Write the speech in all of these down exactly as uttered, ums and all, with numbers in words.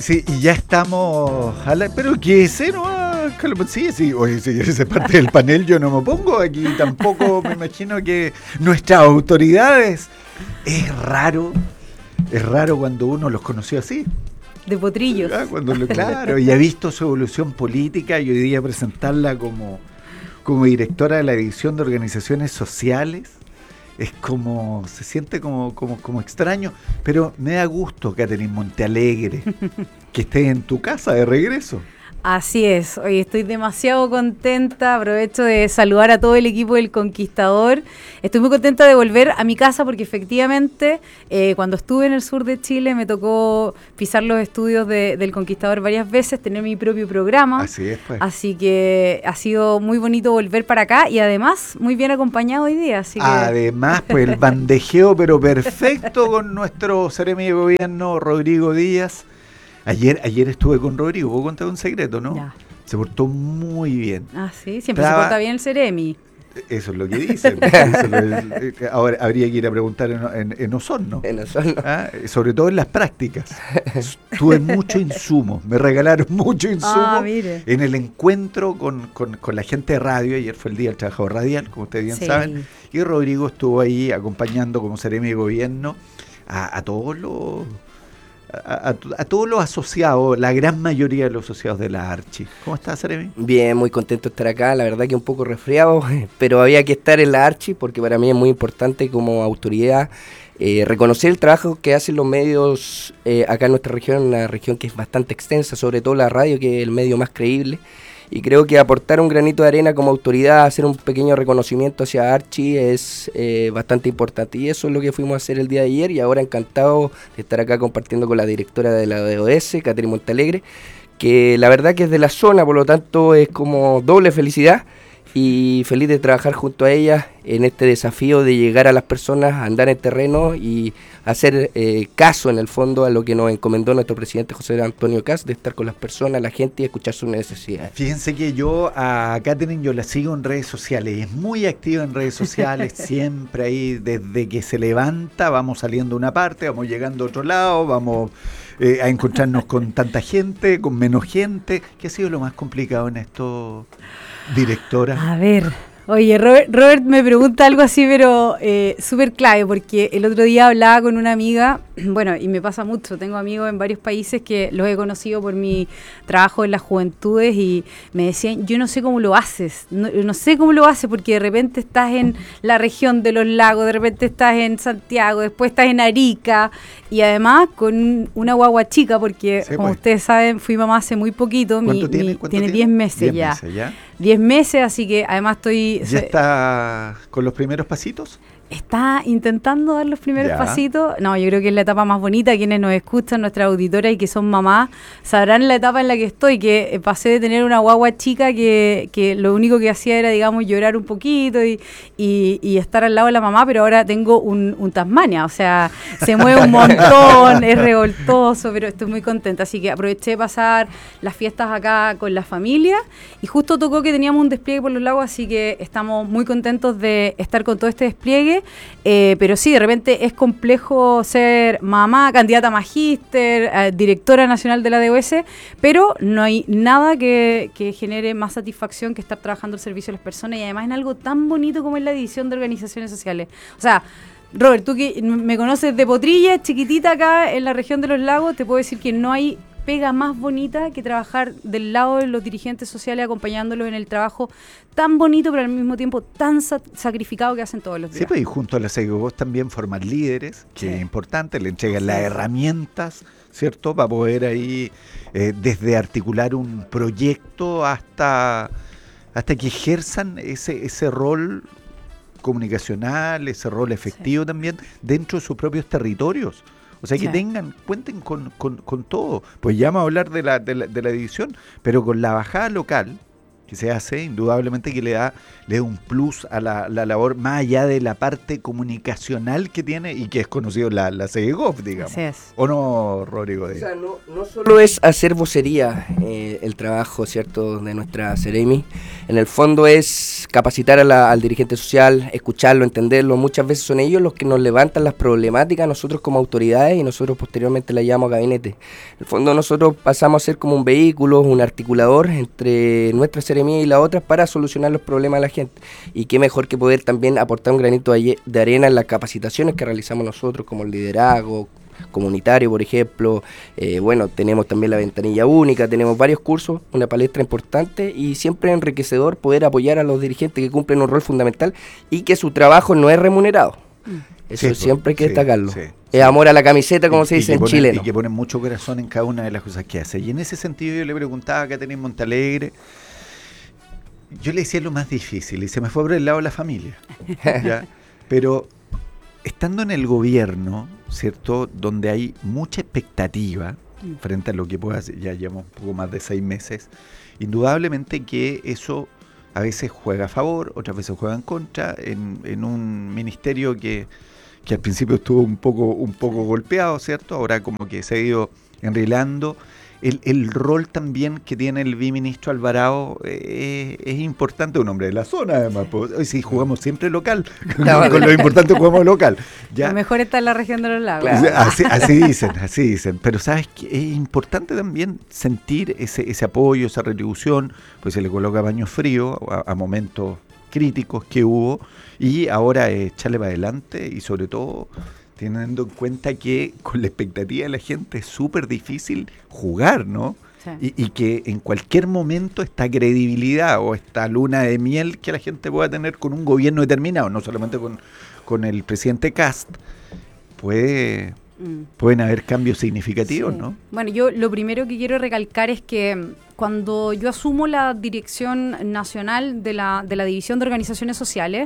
Sí, y ya estamos a la, pero que ese no, Carlos, sí, sí, oye, si quieres ser parte del panel yo no me opongo, aquí tampoco me imagino que nuestras autoridades, es raro, es raro cuando uno los conoció así. De potrillos. Ah, cuando lo, claro, y ha visto su evolución política y hoy día presentarla como, como directora de la división de organizaciones sociales. Es como, se siente como, como, como extraño, pero me da gusto, Catherine Montealegre, que estés en tu casa de regreso. Así es, hoy estoy demasiado contenta, aprovecho de saludar a todo el equipo del Conquistador. Estoy muy contenta de volver a mi casa porque efectivamente eh, cuando estuve en el sur de Chile me tocó pisar los estudios de, del Conquistador varias veces, tener mi propio programa. Así es, pues. Así que ha sido muy bonito volver para acá y además muy bien acompañado hoy día. Así que... Además, pues el bandejeo pero perfecto con nuestro seremi de gobierno Rodrigo Díaz. Ayer, ayer estuve con Rodrigo, ¿puedo contar un secreto, no? Ya. Se portó muy bien. Ah, sí, siempre Estaba, se porta bien el Seremi. Eso es lo que dicen. Eso lo, ahora habría que ir a preguntar en, en, en Osorno. En Osorno. ¿Ah? Sobre todo en las prácticas. Tuve mucho insumo, me regalaron mucho insumo ah, mire. en el encuentro con, con, con la gente de radio. Ayer fue el Día del Trabajador Radial, como ustedes bien sí. saben. Y Rodrigo estuvo ahí acompañando como seremi de gobierno a, a todos los... A, a, a todos los asociados, la gran mayoría de los asociados de la Archi. ¿Cómo estás, Seremi? Bien, muy contento de estar acá, la verdad que un poco resfriado, pero había que estar en la Archi porque para mí es muy importante como autoridad eh, reconocer el trabajo que hacen los medios eh, acá en nuestra región, una región que es bastante extensa, sobre todo la radio, que es el medio más creíble. Y creo que aportar un granito de arena como autoridad, hacer un pequeño reconocimiento hacia Archi es eh, bastante importante. Y eso es lo que fuimos a hacer el día de ayer y ahora encantado de estar acá compartiendo con la directora de la D O S, Catherine Montealegre, que la verdad que es de la zona, por lo tanto es como doble felicidad y feliz de trabajar junto a ella en este desafío de llegar a las personas, andar en terreno y hacer eh, caso en el fondo a lo que nos encomendó nuestro presidente José Antonio Kast, de estar con las personas, la gente y escuchar sus necesidades. Fíjense que yo a Catherine yo la sigo en redes sociales, es muy activa en redes sociales, siempre ahí desde que se levanta vamos saliendo una parte, vamos llegando a otro lado, vamos eh, a encontrarnos con tanta gente, con menos gente. ¿Qué ha sido lo más complicado en esto, directora? A ver, oye, Robert, Robert me pregunta algo así, pero eh, súper clave, porque el otro día hablaba con una amiga, bueno, y me pasa mucho, tengo amigos en varios países que los he conocido por mi trabajo en las juventudes y me decían, yo no sé cómo lo haces, no, no sé cómo lo haces, porque de repente estás en la región de los lagos, de repente estás en Santiago, después estás en Arica, y además con una guagua chica, porque sí, como pues. Ustedes saben, fui mamá hace muy poquito, ¿Cuánto mi, tiene? mi, ¿Cuánto tiene diez meses ya. meses ya. diez meses, así que además estoy... ¿Ya está con los primeros pasitos? Está intentando dar los primeros ya. pasitos. No, yo creo que es la etapa más bonita. Quienes nos escuchan, nuestras auditoras y que son mamás, sabrán la etapa en la que estoy, que eh, pasé de tener una guagua chica que, que lo único que hacía era, digamos, llorar un poquito y, y, y estar al lado de la mamá, pero ahora tengo un, un Tasmania, o sea, se mueve un montón, es revoltoso, pero estoy muy contenta. Así que aproveché de pasar las fiestas acá con la familia y justo tocó que teníamos un despliegue por los lagos, así que estamos muy contentos de estar con todo este despliegue. Eh, pero sí, de repente es complejo ser mamá, candidata a magíster, eh, directora nacional de la D O S, pero no hay nada que, que genere más satisfacción que estar trabajando al servicio de las personas y además en algo tan bonito como es la división de organizaciones sociales. O sea, Robert, tú que me conoces de Potrilla, chiquitita acá en la región de los lagos, te puedo decir que no hay pega más bonita que trabajar del lado de los dirigentes sociales acompañándolos en el trabajo tan bonito pero al mismo tiempo tan sa- sacrificado que hacen todos los días. Sí, pues y junto a la S E G O también forman líderes, que sí. Es importante, le entregan sí. las herramientas, ¿cierto? Para poder ahí eh, desde articular un proyecto hasta, hasta que ejerzan ese, ese rol comunicacional, ese rol efectivo sí. también dentro de sus propios territorios. O sea, que sí. tengan, cuenten con, con, con todo. Pues ya vamos a hablar de la, de, la, de la división, pero con la bajada local que se hace, indudablemente que le da, le da un plus a la, la labor, más allá de la parte comunicacional que tiene y que es conocido la, la S E G O F, digamos. Así es. ¿O no, Rodrigo? O sea, no, no solo es hacer vocería eh, el trabajo, ¿cierto?, de nuestra Seremi. En el fondo es capacitar a la, al dirigente social, escucharlo, entenderlo. Muchas veces son ellos los que nos levantan las problemáticas nosotros como autoridades y nosotros posteriormente las llevamos a gabinete. En el fondo nosotros pasamos a ser como un vehículo, un articulador entre nuestra seremía y las otras para solucionar los problemas de la gente. Y qué mejor que poder también aportar un granito de arena en las capacitaciones que realizamos nosotros como el liderazgo comunitario, por ejemplo. Eh, bueno, tenemos también la ventanilla única, tenemos varios cursos, una palestra importante y siempre enriquecedor poder apoyar a los dirigentes que cumplen un rol fundamental y que su trabajo no es remunerado. Eso sí, siempre hay que sí, destacarlo. Sí, es sí. Amor a la camiseta, como y, se dice en ponen, chileno. Y que ponen mucho corazón en cada una de las cosas que hace. Y en ese sentido yo le preguntaba a Catherine Montalegre, yo le decía lo más difícil y se me fue por el lado de la familia. ¿Ya? Pero estando en el gobierno, ¿cierto?, donde hay mucha expectativa frente a lo que pueda hacer, ya llevamos un poco más de seis meses, indudablemente que eso a veces juega a favor, otras veces juega en contra, en, en un ministerio que, que al principio estuvo un poco, un poco golpeado, ¿cierto? Ahora como que se ha ido enrilando. El, el rol también que tiene el viceministro Alvarado eh, es importante, un hombre de la zona además, pues, si jugamos siempre local, con, con lo importante jugamos local. ¿Ya? Lo mejor está en la región de los lagos. Claro. Así, así dicen, así dicen, pero sabes que es importante también sentir ese, ese apoyo, esa retribución, pues se le coloca baño frío a, a momentos críticos que hubo y ahora es echarle para adelante y sobre todo teniendo en cuenta que con la expectativa de la gente es súper difícil jugar, ¿no? Sí. Y, y que en cualquier momento esta credibilidad o esta luna de miel que la gente pueda tener con un gobierno determinado, no solamente con, con el presidente Kast, puede, mm. pueden haber cambios significativos, sí. ¿no? Bueno, yo lo primero que quiero recalcar es que cuando yo asumo la dirección nacional de la, de la División de Organizaciones Sociales,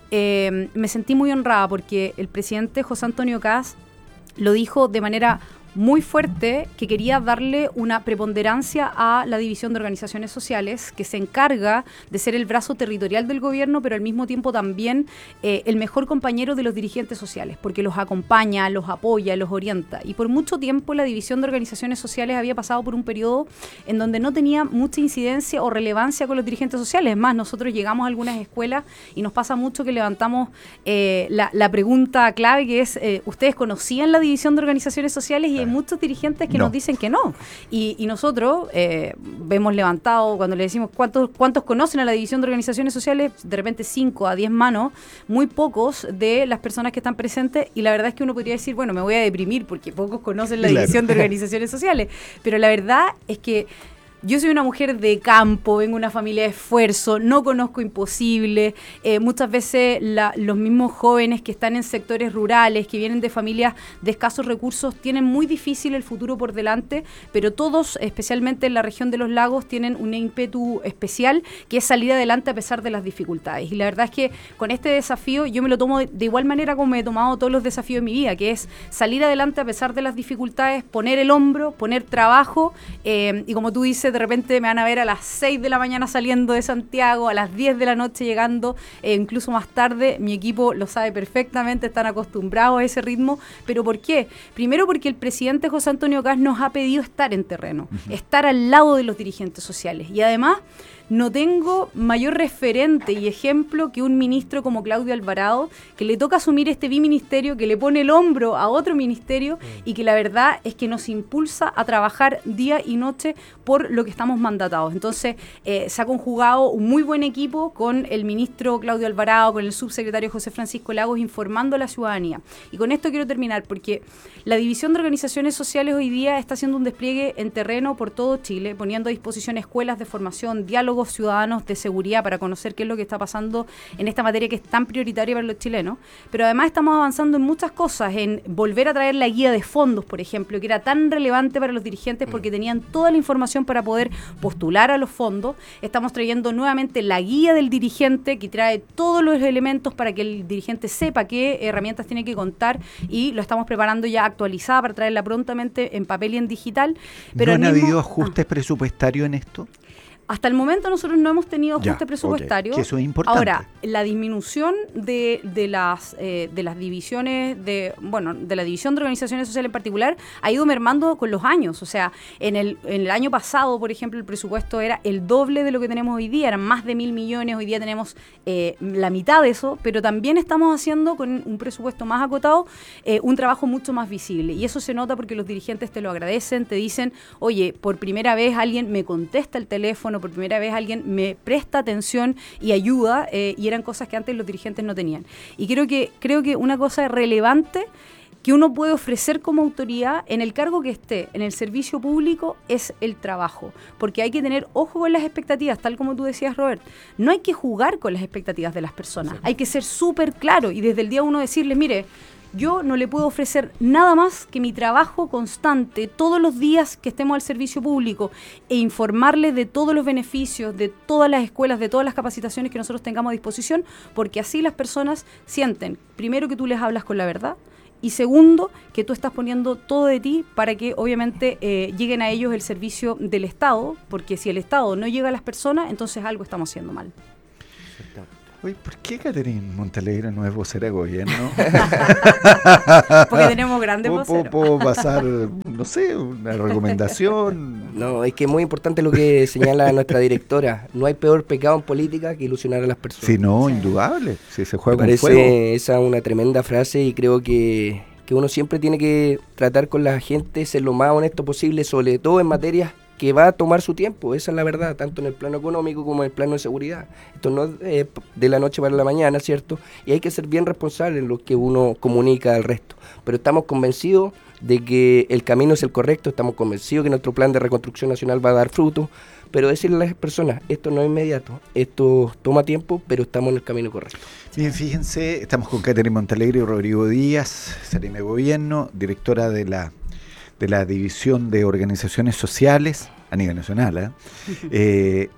Eh, me sentí muy honrada porque el presidente José Antonio Kast lo dijo de manera muy fuerte que quería darle una preponderancia a la División de Organizaciones Sociales, que se encarga de ser el brazo territorial del gobierno, pero al mismo tiempo también eh, el mejor compañero de los dirigentes sociales, porque los acompaña, los apoya, los orienta. Y por mucho tiempo la División de Organizaciones Sociales había pasado por un periodo en donde no tenía mucha incidencia o relevancia con los dirigentes sociales. Es más, nosotros llegamos a algunas escuelas y nos pasa mucho que levantamos eh, la, la pregunta clave, que es, eh, ¿ustedes conocían la División de Organizaciones Sociales? Y hay muchos dirigentes que no. nos dicen que no. Y, y nosotros eh, vemos levantado, cuando le decimos cuántos, cuántos conocen a la División de Organizaciones Sociales, de repente cinco a diez manos, muy pocos de las personas que están presentes, y la verdad es que uno podría decir, bueno, me voy a deprimir porque pocos conocen la claro. División de Organizaciones Sociales. Pero la verdad es que yo soy una mujer de campo, vengo de una familia de esfuerzo, no conozco imposible. Eh, muchas veces la, los mismos jóvenes que están en sectores rurales, que vienen de familias de escasos recursos, tienen muy difícil el futuro por delante, pero todos, especialmente en la región de los lagos, tienen un ímpetu especial que es salir adelante a pesar de las dificultades. Y la verdad es que con este desafío yo me lo tomo de, de igual manera como me he tomado todos los desafíos de mi vida, que es salir adelante a pesar de las dificultades, poner el hombro, poner trabajo, eh, y como tú dices, de repente me van a ver a las seis de la mañana saliendo de Santiago, a las diez de la noche llegando, eh, incluso más tarde. Mi equipo lo sabe perfectamente, están acostumbrados a ese ritmo. ¿Pero por qué? Primero porque el presidente José Antonio Kast nos ha pedido estar en terreno, uh-huh. estar al lado de los dirigentes sociales. Y además no tengo mayor referente y ejemplo que un ministro como Claudio Alvarado, que le toca asumir este biministerio, que le pone el hombro a otro ministerio y que la verdad es que nos impulsa a trabajar día y noche por lo que estamos mandatados. Entonces, eh, se ha conjugado un muy buen equipo con el ministro Claudio Alvarado, con el subsecretario José Francisco Lagos, informando a la ciudadanía. Y con esto quiero terminar, porque la División de Organizaciones Sociales hoy día está haciendo un despliegue en terreno por todo Chile, poniendo a disposición escuelas de formación, diálogos ciudadanos de seguridad para conocer qué es lo que está pasando en esta materia que es tan prioritaria para los chilenos. Pero además estamos avanzando en muchas cosas, en volver a traer la guía de fondos, por ejemplo, que era tan relevante para los dirigentes porque tenían toda la información para poder postular a los fondos. Estamos trayendo nuevamente la guía del dirigente, que trae todos los elementos para que el dirigente sepa qué herramientas tiene que contar, y lo estamos preparando ya actualizada para traerla prontamente en papel y en digital. Pero ¿No han mismo, habido ajustes ah. presupuestarios en esto? Hasta el momento nosotros no hemos tenido ajuste Ya, presupuestario. ok, que eso es importante. Ahora, la disminución de, de las eh, de las divisiones de, bueno, de la división de organizaciones sociales en particular ha ido mermando con los años. O sea, en el, en el año pasado, por ejemplo, el presupuesto era el doble de lo que tenemos hoy día, eran más de mil millones, hoy día tenemos eh, la mitad de eso, pero también estamos haciendo con un presupuesto más acotado eh, un trabajo mucho más visible. Y eso se nota porque los dirigentes te lo agradecen, te dicen, oye, por primera vez alguien me contesta el teléfono, por primera vez alguien me presta atención y ayuda, eh, y eran cosas que antes los dirigentes no tenían. Y creo que, creo que una cosa relevante que uno puede ofrecer como autoridad en el cargo que esté, en el servicio público, es el trabajo. Porque hay que tener ojo con las expectativas, tal como tú decías, Robert. No hay que jugar con las expectativas de las personas. Sí. Hay que ser súper claro y desde el día uno decirles, mire, yo no le puedo ofrecer nada más que mi trabajo constante todos los días que estemos al servicio público e informarle de todos los beneficios, de todas las escuelas, de todas las capacitaciones que nosotros tengamos a disposición, porque así las personas sienten, primero, que tú les hablas con la verdad, y segundo, que tú estás poniendo todo de ti para que obviamente eh, lleguen a ellos el servicio del Estado, porque si el Estado no llega a las personas, entonces algo estamos haciendo mal. Oye, ¿por qué Catherine Montalegre no es vocera de gobierno? Porque tenemos grandes voceros. ¿Puedo pasar, no sé, una recomendación? No, es que es muy importante lo que señala nuestra directora. No hay peor pecado en política que ilusionar a las personas. Sí, no, sí. Indudable. Si se juega Me con fuego. parece esa una tremenda frase y creo que, que uno siempre tiene que tratar con la gente, ser lo más honesto posible, sobre todo en materias que va a tomar su tiempo, esa es la verdad, tanto en el plano económico como en el plano de seguridad. Esto no es eh, de la noche para la mañana, ¿cierto? Y hay que ser bien responsable en lo que uno comunica al resto. Pero estamos convencidos de que el camino es el correcto, estamos convencidos que nuestro plan de reconstrucción nacional va a dar fruto, pero decirle a las personas, esto no es inmediato, esto toma tiempo, pero estamos en el camino correcto. Bien, fíjense, estamos con Catherine Montalegre y Rodrigo Díaz, Seremi de Gobierno, directora de la de la División de Organizaciones Sociales a nivel nacional. ¿eh? Eh,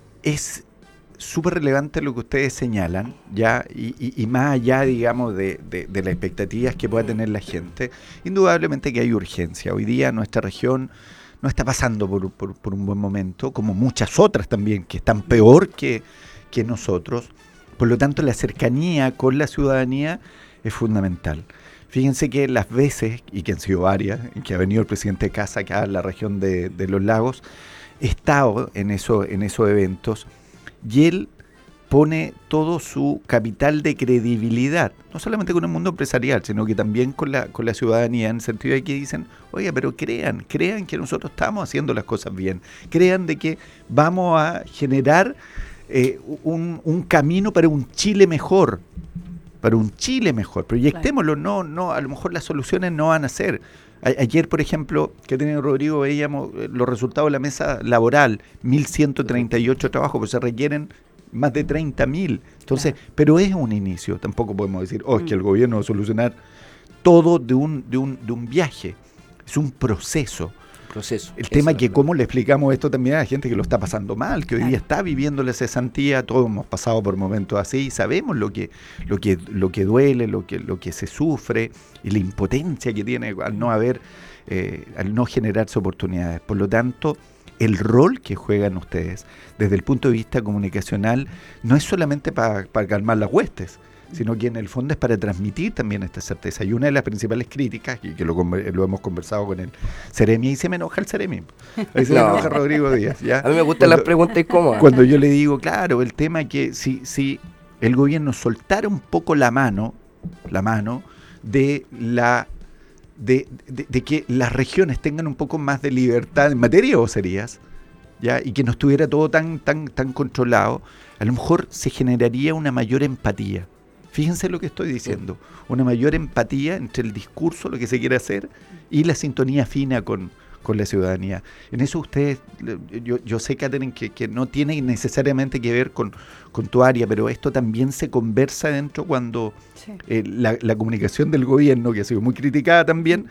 es súper relevante lo que ustedes señalan, ya y, y, y más allá, digamos, de, de, de las expectativas que pueda tener la gente, indudablemente que hay urgencia. Hoy día nuestra región no está pasando por, por, por un buen momento, como muchas otras también, que están peor que, que nosotros. Por lo tanto, la cercanía con la ciudadanía es fundamental. Fíjense que las veces, y que han sido varias, en que ha venido el presidente Kast acá a la región de, de Los Lagos, he estado en, eso, en esos eventos y él pone todo su capital de credibilidad, no solamente con el mundo empresarial, sino que también con la, con la ciudadanía, en el sentido de que dicen, oiga, pero crean, crean que nosotros estamos haciendo las cosas bien, crean de que vamos a generar eh, un, un camino para un Chile mejor, para un Chile mejor, proyectémoslo, no, no, a lo mejor las soluciones no van a ser. A, ayer, por ejemplo, que tenía Rodrigo, veíamos los resultados de la mesa laboral, mil ciento treinta y ocho trabajos, pues se requieren más de treinta mil. Entonces, claro. Pero es un inicio, tampoco podemos decir, oh, es que el gobierno va a solucionar todo de un, de un, de un viaje, es un proceso. Proceso. El tema es que cómo le explicamos esto también a la gente que lo está pasando mal, que hoy claro. día está viviendo la cesantía, todos hemos pasado por momentos así y sabemos lo que, lo que, lo que duele, lo que, lo que se sufre y la impotencia que tiene al no haber, eh, al no generarse oportunidades. Por lo tanto, el rol que juegan ustedes desde el punto de vista comunicacional no es solamente para pa calmar las huestes, sino que en el fondo es para transmitir también esta certeza. Y una de las principales críticas, y que lo, lo hemos conversado con el Seremi, y se me enoja el Seremi, ahí se no. me enoja Rodrigo Díaz. ¿ya? A mí me gustan las preguntas incómodas. Cuando yo le digo, claro, el tema es que si, si el gobierno soltara un poco la mano, la mano de la de, de, de que las regiones tengan un poco más de libertad en materia de vocerías, ¿ya? Y que no estuviera todo tan, tan, tan controlado, a lo mejor se generaría una mayor empatía. Fíjense lo que estoy diciendo, una mayor empatía entre el discurso, lo que se quiere hacer, y la sintonía fina con, con la ciudadanía. En eso ustedes, yo, yo sé, Catherine, que, que no tiene necesariamente que ver con, con tu área, pero esto también se conversa dentro cuando sí. eh, la, la comunicación del gobierno, que ha sido muy criticada también,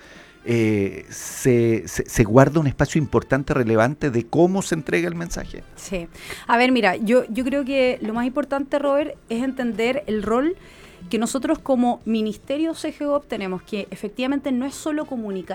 Eh, se, se, se guarda un espacio importante, relevante de cómo se entrega el mensaje. Sí. A ver, mira, yo, yo creo que lo más importante, Robert, es entender el rol que nosotros como Ministerio C G O P tenemos, que efectivamente no es solo comunicar,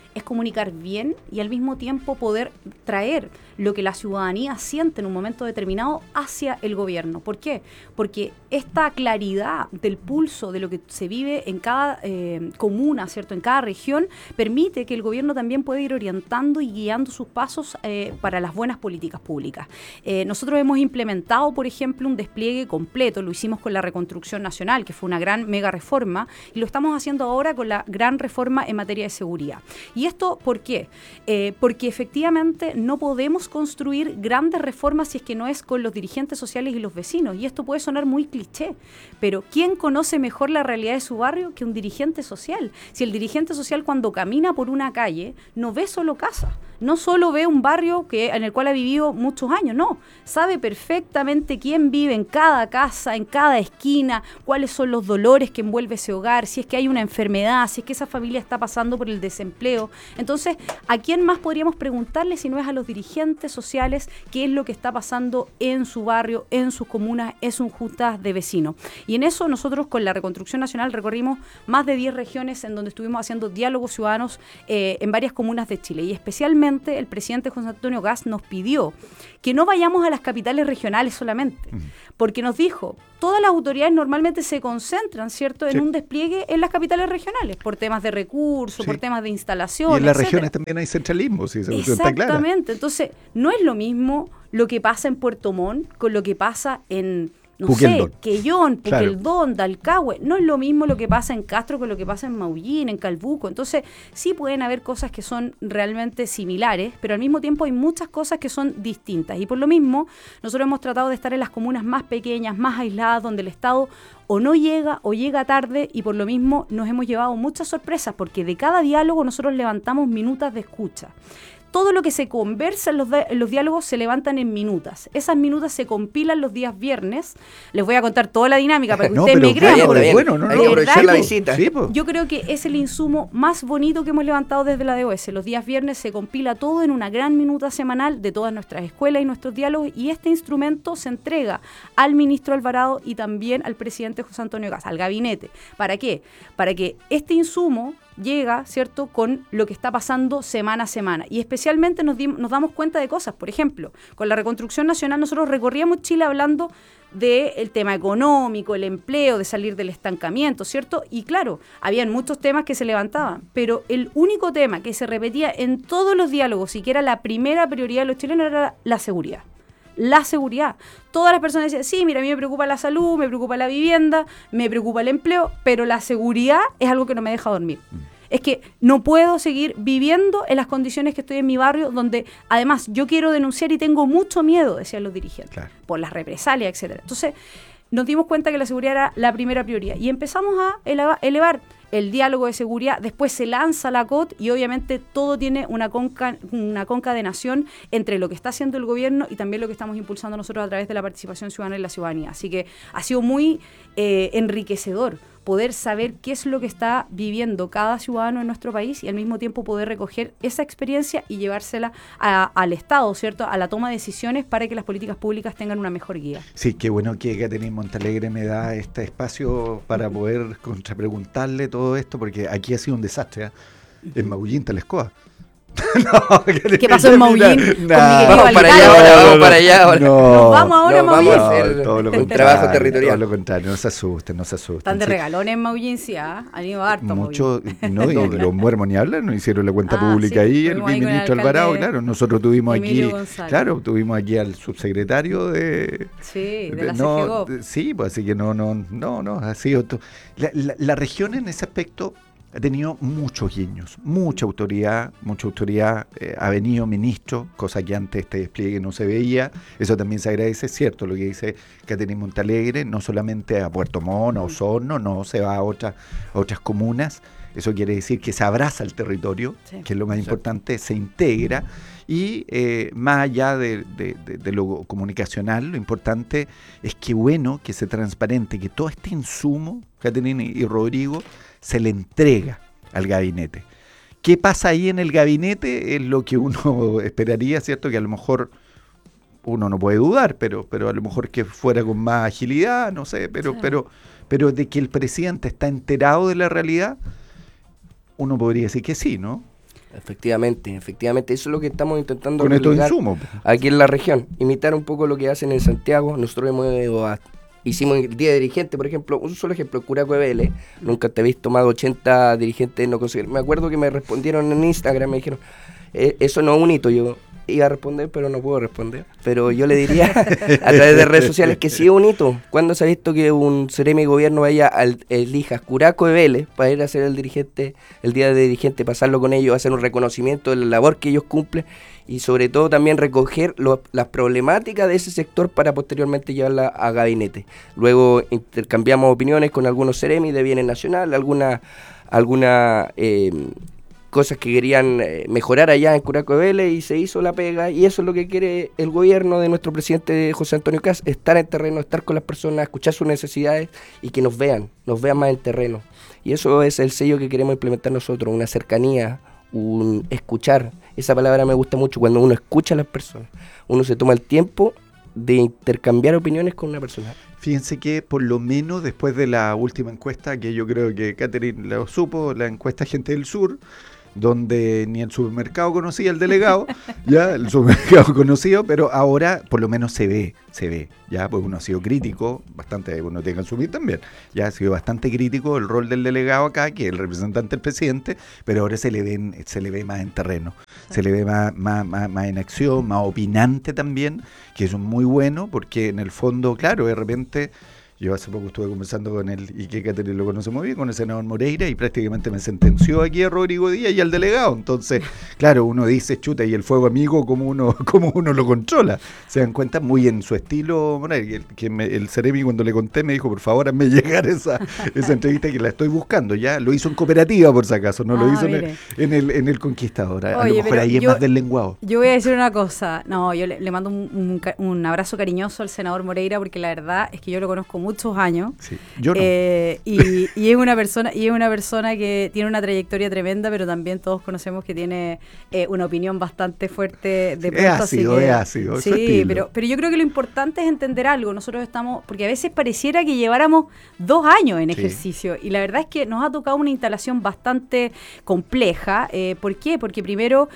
es comunicar bien y al mismo tiempo poder traer lo que la ciudadanía siente en un momento determinado hacia el gobierno. ¿Por qué? Porque esta claridad del pulso de lo que se vive en cada eh, comuna, ¿cierto?, en cada región, permite que el gobierno también pueda ir orientando y guiando sus pasos eh, para las buenas políticas públicas. Eh, nosotros hemos implementado, por ejemplo, un despliegue completo, lo hicimos con la Reconstrucción Nacional, que fue una gran mega reforma, y lo estamos haciendo ahora con la gran reforma en materia de seguridad. ¿Y esto por qué? Eh, porque efectivamente no podemos construir grandes reformas si es que no es con los dirigentes sociales y los vecinos, y esto puede sonar muy cliché, pero ¿quién conoce mejor la realidad de su barrio que un dirigente social? Si el dirigente social cuando camina por una calle no ve solo casas, no solo ve un barrio que, en el cual ha vivido muchos años, no, sabe perfectamente quién vive en cada casa, en cada esquina, cuáles son los dolores que envuelve ese hogar, si es que hay una enfermedad, si es que esa familia está pasando por el desempleo. Entonces, ¿a quién más podríamos preguntarle si no es a los dirigentes sociales qué es lo que está pasando en su barrio, en sus comunas, en sus juntas de vecinos? Y en eso nosotros con la Reconstrucción Nacional recorrimos más de diez regiones en donde estuvimos haciendo diálogos ciudadanos eh, en varias comunas de Chile, y especialmente el presidente José Antonio Kast nos pidió que no vayamos a las capitales regionales solamente, porque nos dijo, todas las autoridades normalmente se concentran, ¿cierto?, en sí. un despliegue en las capitales regionales, por temas de recursos, sí. por temas de instalación, y en las etcétera. Regiones también hay centralismo, si se está clara. Exactamente, entonces no es lo mismo lo que pasa en Puerto Montt con lo que pasa en... no Puqueldón. sé, Quellón, Puqueldón, claro. Dalcahue, no es lo mismo lo que pasa en Castro que lo que pasa en Maullín, en Calbuco. Entonces, sí pueden haber cosas que son realmente similares, pero al mismo tiempo hay muchas cosas que son distintas. Y por lo mismo, nosotros hemos tratado de estar en las comunas más pequeñas, más aisladas, donde el Estado o no llega o llega tarde, y por lo mismo nos hemos llevado muchas sorpresas, porque de cada diálogo nosotros levantamos minutas de escucha. Todo lo que se conversa en los, en los diálogos se levantan en minutas. Esas minutas se compilan los días viernes. Les voy a contar toda la dinámica para que no, ustedes me crean. Bien, porque, bueno, no, no, hay que aprovechar la visita. Sí, pues. Yo creo que es el insumo más bonito que hemos levantado desde la D O S. Los días viernes se compila todo en una gran minuta semanal de todas nuestras escuelas y nuestros diálogos, y este instrumento se entrega al ministro Alvarado y también al presidente José Antonio Kast, al gabinete. ¿Para qué? Para que este insumo llega, ¿cierto?, con lo que está pasando semana a semana. Y especialmente nos, dimos, nos damos cuenta de cosas. Por ejemplo, con la Reconstrucción Nacional nosotros recorríamos Chile hablando del tema económico, el empleo, de salir del estancamiento, ¿cierto? Y claro, habían muchos temas que se levantaban, pero el único tema que se repetía en todos los diálogos y que era la primera prioridad de los chilenos era la seguridad. La seguridad. Todas las personas decían, sí, mira, a mí me preocupa la salud, me preocupa la vivienda, me preocupa el empleo, pero la seguridad es algo que no me deja dormir. Mm. Es que no puedo seguir viviendo en las condiciones que estoy en mi barrio, donde además yo quiero denunciar y tengo mucho miedo, decían los dirigentes, claro, por las represalias, etcétera. Entonces, nos dimos cuenta que la seguridad era la primera prioridad y empezamos a elevar, elevar el diálogo de seguridad. Después se lanza la C O T y obviamente todo tiene una, conca, una concadenación entre lo que está haciendo el gobierno y también lo que estamos impulsando nosotros a través de la participación ciudadana y la ciudadanía. Así que ha sido muy eh, enriquecedor poder saber qué es lo que está viviendo cada ciudadano en nuestro país y al mismo tiempo poder recoger esa experiencia y llevársela a, al Estado, ¿cierto?, a la toma de decisiones para que las políticas públicas tengan una mejor guía. Sí, qué bueno que Catherine Montalegre me da este espacio para poder contrapreguntarle todo esto, porque aquí ha sido un desastre, ¿eh? En Maullín, Talescoa. No, ¿qué pasó en Maullín? No, vamos para allá ahora, vamos para allá ahora. No, Nos vamos ahora a Maullín. Vamos a hacer todo lo un trabajo territorial. Todo lo contrario, no se asusten, no se asusten. Están de sí. regalones en Maullín, sí, ¿ah? Han ido harto. Mucho, no, y los muermos ni hablan, no hicieron la cuenta ah, pública sí, ahí, el ministro Alvarado, claro, nosotros tuvimos Emilio aquí, González. claro, tuvimos aquí al subsecretario de... Sí, de, de la no, C G O P. Sí, pues así que no, no, no, no, ha sido... La, la, la región en ese aspecto ha tenido muchos guiños, mucha autoridad, mucha autoridad, eh, ha venido ministro, cosa que antes este despliegue no se veía, eso también se agradece, es cierto lo que dice Catherine Montalegre, no solamente a Puerto Montt, a Osorno, no, se va a, otra, a otras comunas, eso quiere decir que se abraza el territorio, sí, que es lo más exacto. importante, se integra, y eh, más allá de, de, de, de lo comunicacional, lo importante es que bueno, que se transparente, que todo este insumo, Catherine y Rodrigo, se le entrega al gabinete. ¿Qué pasa ahí en el gabinete? Es lo que uno esperaría, ¿cierto? Que a lo mejor uno no puede dudar, pero, pero a lo mejor que fuera con más agilidad, no sé, pero, sí. pero, pero de que el presidente está enterado de la realidad, uno podría decir que sí, ¿no? Efectivamente, efectivamente, eso es lo que estamos intentando con estos insumos aquí en la región, imitar un poco lo que hacen en Santiago. Nosotros hemos hicimos el día de dirigente, por ejemplo, un solo ejemplo, Curaco de Vélez, nunca te habéis tomado ochenta dirigentes no conseguir. Me acuerdo que me respondieron en Instagram, me dijeron, eh, eso no es un hito. Yo iba a responder, pero no puedo responder. Pero yo le diría a través de redes sociales que sí es un hito. ¿Cuándo se ha visto que un seremi de gobierno vaya al elija Curaco de Vélez para ir a ser el dirigente, el día de dirigente, pasarlo con ellos, hacer un reconocimiento de la labor que ellos cumplen y sobre todo también recoger lo, las problemáticas de ese sector para posteriormente llevarla a gabinete? Luego intercambiamos opiniones con algunos seremi de bienes nacional, alguna, alguna eh, cosas que querían eh, mejorar allá en Curaco de Vélez y se hizo la pega, y eso es lo que quiere el gobierno de nuestro presidente José Antonio Kast, estar en terreno, estar con las personas, escuchar sus necesidades y que nos vean, nos vean más en terreno. Y eso es el sello que queremos implementar nosotros, una cercanía, un escuchar. Esa palabra me gusta mucho, cuando uno escucha a las personas, uno se toma el tiempo de intercambiar opiniones con una persona. Fíjense que por lo menos después de la última encuesta, que yo creo que Catherine lo supo, la encuesta Gente del Sur, donde ni el supermercado conocía al delegado, ya el supermercado conocido, pero ahora por lo menos se ve, se ve, ya, pues uno ha sido crítico, bastante, uno tiene que asumir también, ya ha sido bastante crítico el rol del delegado acá, que es el representante del presidente, pero ahora se le ven, se le ve más en terreno, se le ve más, más, más, más en acción, más opinante también, que eso es muy bueno, porque en el fondo, claro, de repente. Yo hace poco estuve conversando con él, y que Catherine lo conoce muy bien, con el senador Moreira, y prácticamente me sentenció aquí a Rodrigo Díaz y al delegado. Entonces, claro, uno dice, chuta, y el fuego amigo, ¿cómo uno, cómo uno lo controla? Se dan cuenta muy en su estilo, Moreira, que me, el seremi cuando le conté me dijo, por favor, hazme llegar esa, esa entrevista que la estoy buscando. Ya lo hizo en cooperativa, por si acaso, no ah, lo hizo en el, en, el, en el Conquistador. A Oye, lo mejor ahí es yo, más del lenguado. Yo voy a decir una cosa, no, yo le, le mando un, un, un abrazo cariñoso al senador Moreira, porque la verdad es que yo lo conozco mucho muchos años sí, yo no. eh, y, y es una persona y es una persona que tiene una trayectoria tremenda, pero también todos conocemos que tiene eh, una opinión bastante fuerte de pronto, es ácido, así que, es ácido, sí, pero, pero yo creo que lo importante es entender algo. Nosotros estamos, porque a veces pareciera que lleváramos dos años en sí. ejercicio, y la verdad es que nos ha tocado una instalación bastante compleja. Eh, ¿por qué? Porque primero,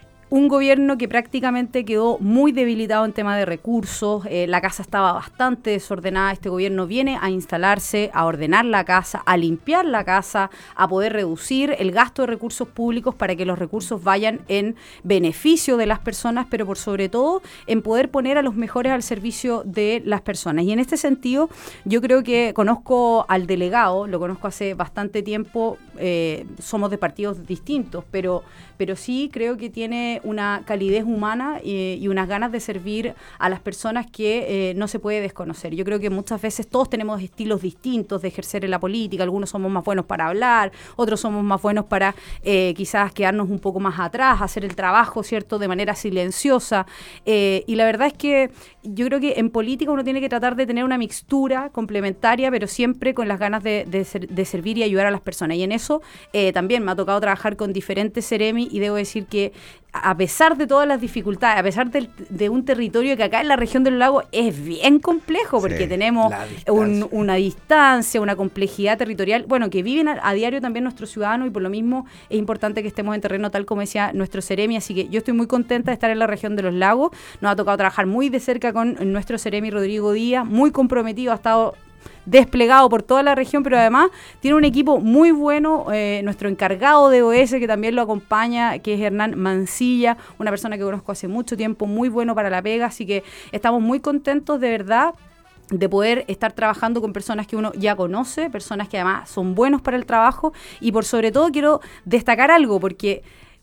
un gobierno que prácticamente quedó muy debilitado en tema de recursos, eh, la casa estaba bastante desordenada. Este gobierno viene a instalarse, a ordenar la casa, a limpiar la casa, a poder reducir el gasto de recursos públicos para que los recursos vayan en beneficio de las personas, pero por sobre todo en poder poner a los mejores al servicio de las personas. Y en este sentido, yo creo que conozco al delegado, lo conozco hace bastante tiempo, eh, somos de partidos distintos, pero, pero sí creo que tiene una calidez humana y, y unas ganas de servir a las personas que eh, no se puede desconocer. Yo creo que muchas veces todos tenemos estilos distintos de ejercer en la política. Algunos somos más buenos para hablar, otros somos más buenos para eh, quizás quedarnos un poco más atrás, hacer el trabajo, ¿cierto?, de manera silenciosa. Eh, y la verdad es que yo creo que en política uno tiene que tratar de tener una mixtura complementaria, pero siempre con las ganas de, de, ser, de servir y ayudar a las personas. Y en eso eh, también me ha tocado trabajar con diferentes seremi, y debo decir que a pesar de todas las dificultades, a pesar de, de un territorio que acá en la región del lago es bien complejo, porque sí, tenemos un, una distancia, una complejidad territorial, bueno, que viven a, a diario también nuestros ciudadanos, y por lo mismo es importante que estemos en terreno, tal como decía nuestro seremi. Así que yo estoy muy contenta de estar en la región de los lagos. Nos ha tocado trabajar muy de cerca con nuestro seremi Rodrigo Díaz, muy comprometido, ha estado desplegado por toda la región, pero además tiene un equipo muy bueno, eh, nuestro encargado de O S, que también lo acompaña, que es Hernán Mancilla, una persona que conozco hace mucho tiempo, muy bueno para la pega. Así que estamos muy contentos, de verdad, de poder estar trabajando con personas que uno ya conoce, personas que además son buenos para el trabajo. Y por sobre todo quiero destacar algo, porque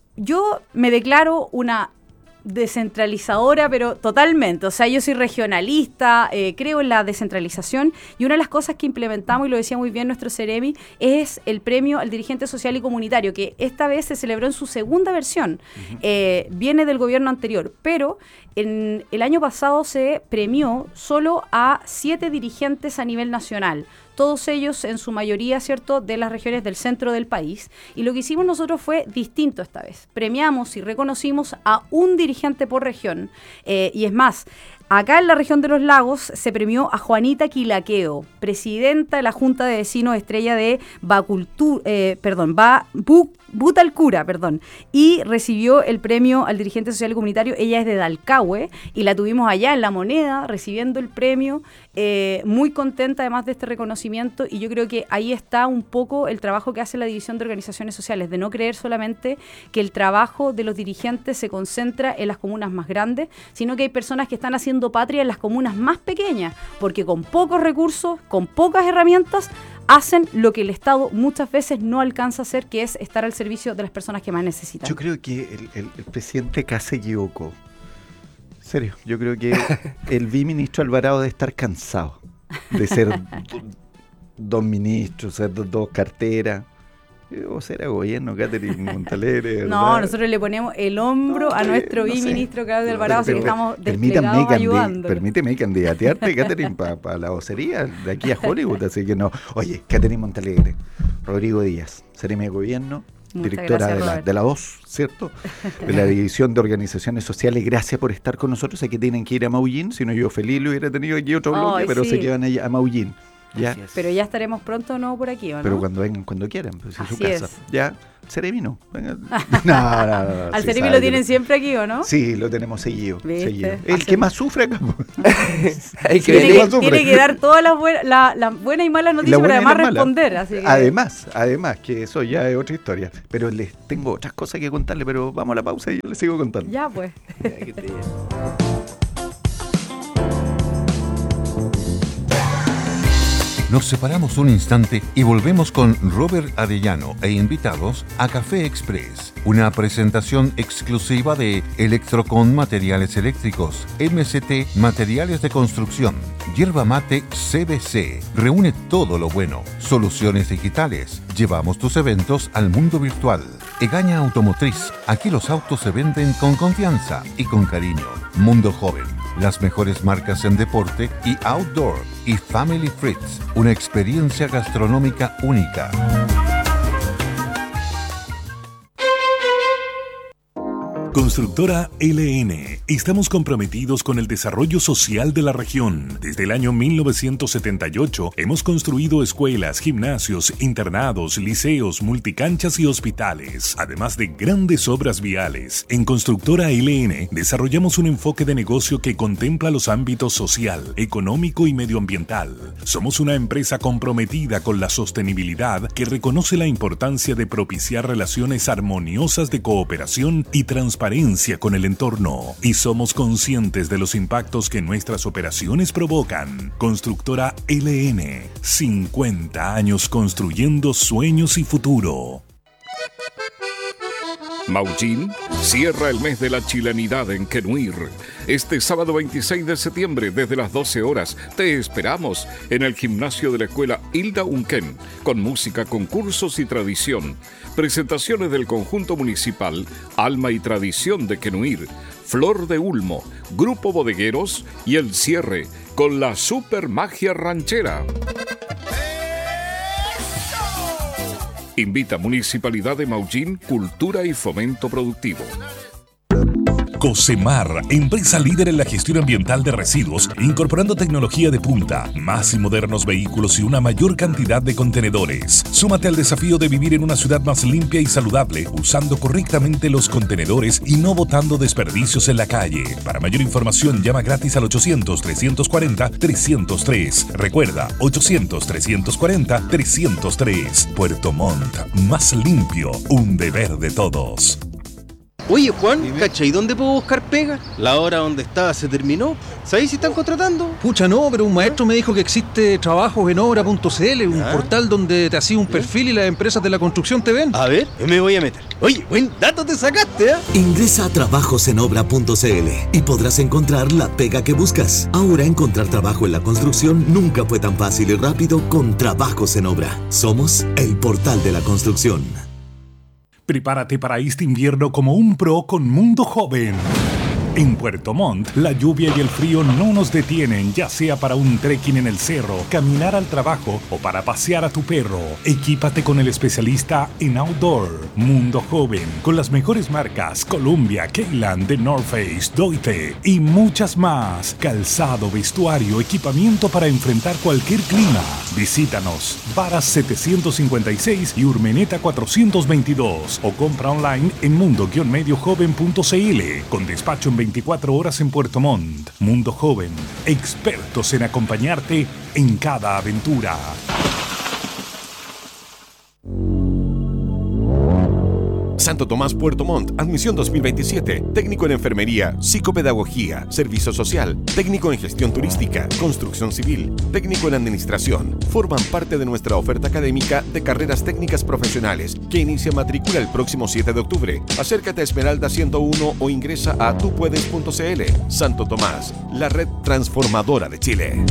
yo me declaro una descentralizadora, pero totalmente. O sea, yo soy regionalista, eh, creo en la descentralización, y una de las cosas que implementamos, y lo decía muy bien nuestro seremi, es el premio al dirigente social y comunitario, que esta vez se celebró en su segunda versión. Uh-huh. Eh, viene del gobierno anterior, pero en el año pasado se premió solo a siete dirigentes a nivel nacional, todos ellos en su mayoría, ¿cierto?, de las regiones del centro del país. Y lo que hicimos nosotros fue distinto esta vez. Premiamos y reconocimos a un dirigente por región. Eh, y es más, Acá en la región de los lagos se premió a Juanita Quilaqueo, presidenta de la Junta de Vecinos estrella de Bacultura, eh, perdón, ba, Bu, Butalcura, perdón, y recibió el premio al dirigente social y comunitario. Ella es de Dalcahue y la tuvimos allá en La Moneda recibiendo el premio, eh, muy contenta además de este reconocimiento, y yo creo que ahí está un poco el trabajo que hace la División de Organizaciones Sociales, de no creer solamente que el trabajo de los dirigentes se concentra en las comunas más grandes, sino que hay personas que están haciendo patria en las comunas más pequeñas, porque con pocos recursos, con pocas herramientas, hacen lo que el Estado muchas veces no alcanza a hacer, que es estar al servicio de las personas que más necesitan. Yo creo que el, el, el presidente acá se equivocó. En serio, yo creo que el viceministro Alvarado debe estar cansado de ser do, dos ministros, ser dos, dos carteras. O será gobierno, Catherine Montalegre. ¿verdad? No, nosotros le ponemos el hombro no, a nuestro no viceministro sé. Claudio Alvarado, así que estamos desplegados ayudando. Permíteme candidatearte, Catherine, para pa la vocería de aquí a Hollywood, así que no. Oye, Catherine Montalegre, Rodrigo Díaz, seremi de gobierno, Muchas directora gracias, de, la, de la voz, ¿cierto? De la División de Organizaciones Sociales, gracias por estar con nosotros. Sé que tienen que ir a Maullín, si no yo feliz lo hubiera tenido aquí otro bloque, oh, pero sí. sé que van a, a Maullín. Ya. Pero ya estaremos pronto no por aquí, ¿o no? Pero cuando vengan, cuando quieran, pues es su casa. Es. Ya, Seremi no. Venga. No, no, no, no. ¿Al sí, Seremi lo tienen siempre aquí, o no? Sí, lo tenemos seguido. seguido. El que más sufre acá. Hay que tiene, que, tiene que dar todas las buenas la, la buena y malas noticias, pero además responder. Así que... Además, además, que eso ya es otra historia. Pero les tengo otras cosas que contarles, pero vamos a la pausa y yo les sigo contando. Ya, pues. Nos separamos un instante y volvemos con Robert Arellano e invitados a Café Express, una presentación exclusiva de Electrocon Materiales Eléctricos, M C T Materiales de Construcción, Yerba Mate C B C. Reúne todo lo bueno. Soluciones digitales. Llevamos tus eventos al mundo virtual. Egaña Automotriz. Aquí los autos se venden con confianza y con cariño. Mundo Joven. Las mejores marcas en deporte y outdoor. Y Family Fritz, una experiencia gastronómica única. Constructora L N. Estamos comprometidos con el desarrollo social de la región. Desde el año mil novecientos setenta y ocho hemos construido escuelas, gimnasios, internados, liceos, multicanchas y hospitales, además de grandes obras viales. En Constructora L N desarrollamos un enfoque de negocio que contempla los ámbitos social, económico y medioambiental. Somos una empresa comprometida con la sostenibilidad que reconoce la importancia de propiciar relaciones armoniosas de cooperación y transparencia con el entorno, y somos conscientes de los impactos que nuestras operaciones provocan. Constructora L N, cincuenta años construyendo sueños y futuro. Maullín cierra el mes de la chilenidad en Quenuir. Este sábado veintiséis de septiembre, desde las doce horas, te esperamos en el gimnasio de la escuela Hilda Unquén, con música, concursos y tradición. Presentaciones del conjunto municipal Alma y Tradición de Quenuir, Flor de Ulmo, Grupo Bodegueros y el cierre con la Super Magia Ranchera. Invita Municipalidad de Maullín, Cultura y Fomento Productivo. Cocemar, empresa líder en la gestión ambiental de residuos, incorporando tecnología de punta, más y modernos vehículos y una mayor cantidad de contenedores. Súmate al desafío de vivir en una ciudad más limpia y saludable, usando correctamente los contenedores y no botando desperdicios en la calle. Para mayor información, llama gratis al ochocientos, trescientos cuarenta, trescientos tres. Recuerda, ochocientos, trescientos cuarenta, trescientos tres. Puerto Montt, más limpio, un deber de todos. Oye, Juan, cacha, ¿y dónde puedo buscar pega? La hora donde estaba se terminó. ¿Sabéis si están contratando? Pucha, no, pero un maestro me dijo que existe trabajos en obra punto c l, un ¿Ah? portal donde te hacía un perfil y las empresas de la construcción te ven. A ver, me voy a meter. Oye, buen dato te sacaste, ¿eh? Ingresa a trabajos en obra punto c l y podrás encontrar la pega que buscas. Ahora encontrar trabajo en la construcción nunca fue tan fácil y rápido con Trabajos en Obra. Somos el portal de la construcción. Prepárate para este invierno como un pro con Mundo Joven. En Puerto Montt, la lluvia y el frío no nos detienen, ya sea para un trekking en el cerro, caminar al trabajo o para pasear a tu perro. Equípate con el especialista en outdoor, Mundo Joven, con las mejores marcas Columbia, Keyland, The North Face, Doite y muchas más. Calzado, vestuario, equipamiento para enfrentar cualquier clima. Visítanos, Varas setecientos cincuenta y seis y Urmeneta cuatrocientos veintidós o compra online en mundo medio joven punto c l con despacho en veinticuatro horas en Puerto Montt. Mundo Joven, expertos en acompañarte en cada aventura. Santo Tomás Puerto Montt, admisión dos mil veintisiete, técnico en enfermería, psicopedagogía, servicio social, técnico en gestión turística, construcción civil, técnico en administración. Forman parte de nuestra oferta académica de carreras técnicas profesionales que inicia matrícula el próximo siete de octubre. Acércate a Esmeralda ciento uno o ingresa a tu puedes punto c l. Santo Tomás, la red transformadora de Chile.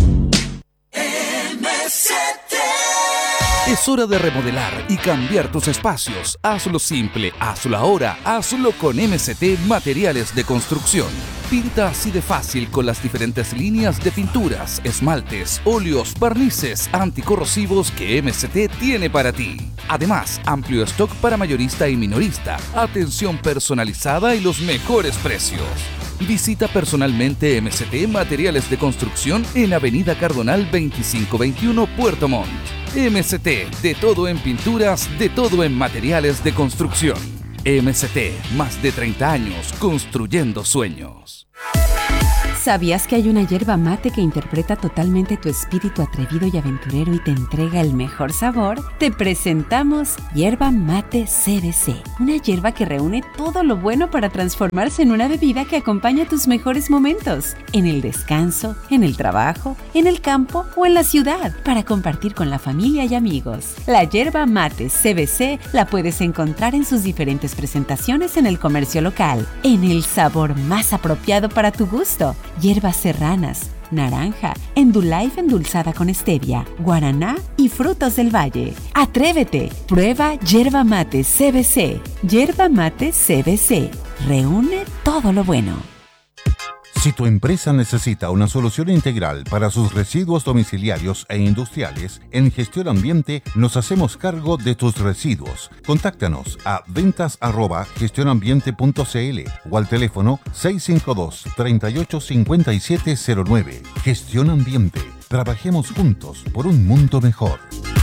Es hora de remodelar y cambiar tus espacios. Hazlo simple, hazlo ahora, hazlo con M C T Materiales de Construcción. Pinta así de fácil con las diferentes líneas de pinturas, esmaltes, óleos, barnices anticorrosivos que M C T tiene para ti. Además, amplio stock para mayorista y minorista, atención personalizada y los mejores precios. Visita personalmente M C T Materiales de Construcción en Avenida Cardonal veinticinco veintiuno, Puerto Montt. M C T, de todo en pinturas, de todo en materiales de construcción. M C T, más de treinta años construyendo sueños. ¿Sabías que hay una yerba mate que interpreta totalmente tu espíritu atrevido y aventurero y te entrega el mejor sabor? Te presentamos Yerba Mate C B C, una yerba que reúne todo lo bueno para transformarse en una bebida que acompaña tus mejores momentos, en el descanso, en el trabajo, en el campo o en la ciudad, para compartir con la familia y amigos. La Yerba Mate C B C la puedes encontrar en sus diferentes presentaciones en el comercio local, en el sabor más apropiado para tu gusto. Hierbas serranas, naranja, Endullife endulzada con stevia, guaraná y frutos del valle. ¡Atrévete! Prueba Yerba Mate C B C. Yerba Mate C B C. Reúne todo lo bueno. Si tu empresa necesita una solución integral para sus residuos domiciliarios e industriales, en Gestión Ambiente nos hacemos cargo de tus residuos. Contáctanos a ventas arroba gestionambiente punto c l o al teléfono seis cinco dos, tres ocho cinco siete cero nueve. Gestión Ambiente. Trabajemos juntos por un mundo mejor.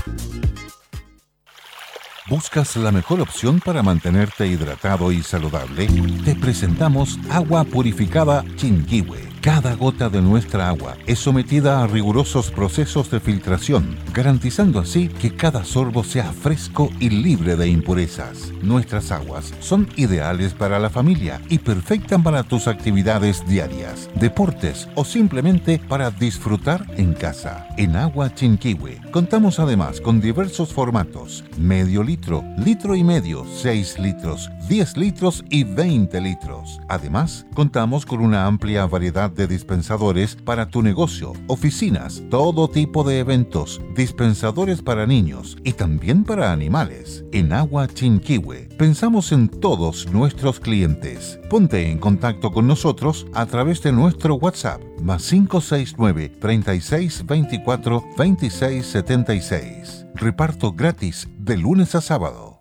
¿Buscas la mejor opción para mantenerte hidratado y saludable? Te presentamos Agua Purificada Chinquihue. Cada gota de nuestra agua es sometida a rigurosos procesos de filtración, garantizando así que cada sorbo sea fresco y libre de impurezas. Nuestras aguas son ideales para la familia y perfectas para tus actividades diarias, deportes o simplemente para disfrutar en casa. En Agua Chinquihue contamos además con diversos formatos: medio litro, litro y medio, seis litros, diez litros y veinte litros. Además, contamos con una amplia variedad de dispensadores para tu negocio, oficinas, todo tipo de eventos, dispensadores para niños y también para animales. En Agua Chinquihue pensamos en todos nuestros clientes. Ponte en contacto con nosotros a través de nuestro WhatsApp más cinco seis nueve, treinta y seis, veinticuatro, veintiséis, setenta y seis. Reparto gratis de lunes a sábado.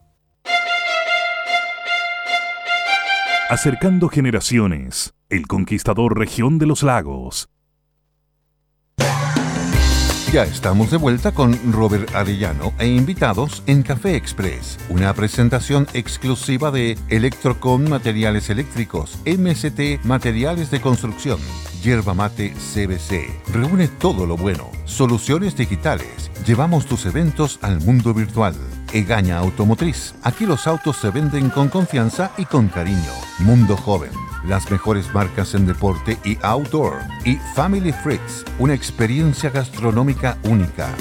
Acercando generaciones, El Conquistador Región de los Lagos. Ya estamos de vuelta con Robert Arellano e invitados en Café Express, una presentación exclusiva de Electrocon Materiales Eléctricos, M C T Materiales de Construcción, Yerba Mate C B C. Reúne todo lo bueno. Soluciones digitales. Llevamos tus eventos al mundo virtual. Egaña Automotriz. Aquí los autos se venden con confianza y con cariño. Mundo Joven. Las mejores marcas en deporte y outdoor. Y Family Freaks. Una experiencia gastronómica única.